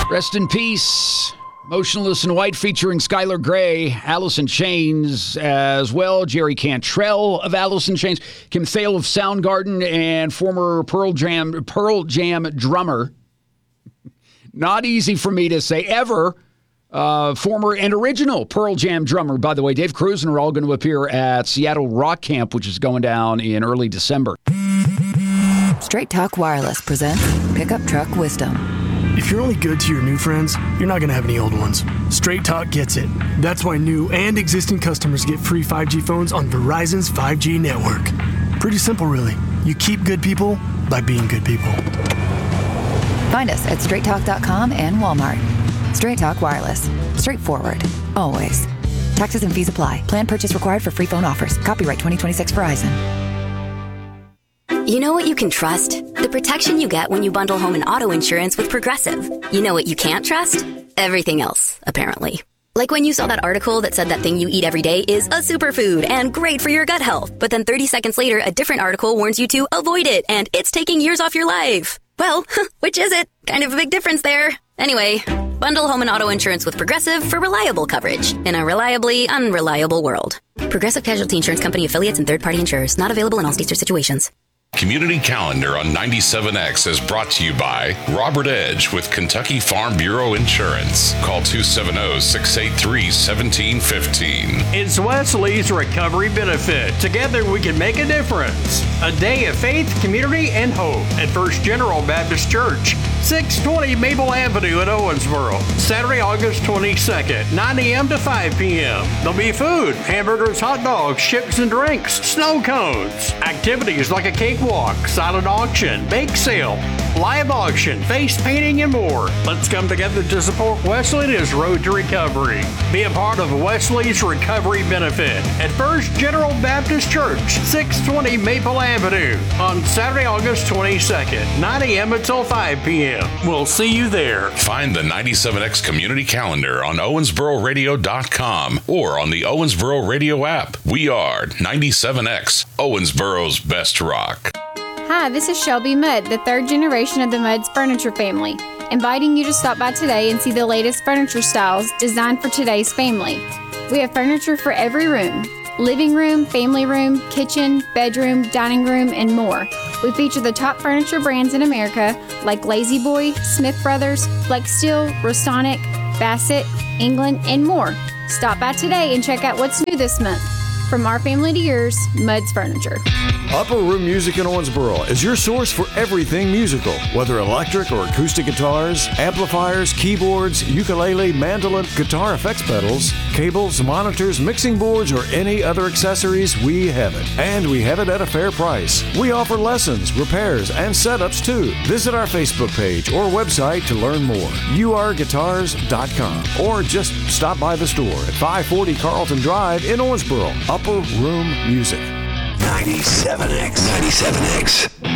Rest in peace. Motionless in White featuring Skylar Grey, Alice in Chains as well, Jerry Cantrell of Alice in Chains, Kim Thale of Soundgarden, and former Pearl Jam drummer. Not easy for me to say ever. Former and original Pearl Jam drummer, by the way, Dave Cruz, and are all going to appear at Seattle Rock Camp, which is going down in early December. Straight Talk Wireless presents Pickup Truck Wisdom. If you're only good to your new friends, you're not going to have any old ones. Straight Talk gets it. That's why new and existing customers get free 5G phones on Verizon's 5G network. Pretty simple, really. You keep good people by being good people. Find us at straighttalk.com and Walmart. Straight Talk Wireless. Straightforward. Always. Taxes and fees apply. Plan purchase required for free phone offers. Copyright 2026 Verizon. You know what you can trust? The protection you get when you bundle home and auto insurance with Progressive. You know what you can't trust? Everything else, apparently. Like when you saw that article that said that thing you eat every day is a superfood and great for your gut health. But then 30 seconds later, a different article warns you to avoid it and it's taking years off your life. Well, which is it? Kind of a big difference there. Anyway, bundle home and auto insurance with Progressive for reliable coverage in a reliably unreliable world. Progressive Casualty Insurance Company affiliates and third-party insurers. Not available in all states or situations. Community Calendar on 97X is brought to you by Robert Edge with Kentucky Farm Bureau Insurance. Call 270-683-1715. It's Wesley's Recovery Benefit. Together we can make a difference. A day of faith, community, and hope at First General Baptist Church, 620 Maple Avenue in Owensboro. Saturday, August 22nd, 9 a.m. to 5 p.m. There'll be food, hamburgers, hot dogs, chips and drinks, snow cones, activities like a cake walk, silent auction, bake sale, live auction, face painting, and more. Let's come together to support Wesley and his road to recovery. Be a part of Wesley's Recovery Benefit at First General Baptist Church, 620 Maple Avenue on Saturday, August 22nd, 9 a.m. until 5 p.m. We'll see you there. Find the 97X Community Calendar on OwensboroRadio.com or on the Owensboro Radio app. We are 97X, Owensboro's best rock. Hi, this is Shelby Mudd, the third generation of the Mudd's furniture family, inviting you to stop by today and see the latest furniture styles designed for today's family. We have furniture for every room: living room, family room, kitchen, bedroom, dining room, and more. We feature the top furniture brands in America like Lazy Boy, Smith Brothers, Flex Steel, Rosonic, Bassett, England, and more. Stop by today and check out what's new this month. From our family to yours, Mudd's Furniture. Upper Room Music in Owensboro is your source for everything musical, whether electric or acoustic guitars, amplifiers, keyboards, ukulele, mandolin, guitar effects pedals, cables, monitors, mixing boards, or any other accessories, we have it. And we have it at a fair price. We offer lessons, repairs, and setups too. Visit our Facebook page or website to learn more. urguitars.com, or just stop by the store at 540 Carlton Drive in Owensboro. Upper Room Music. 97X.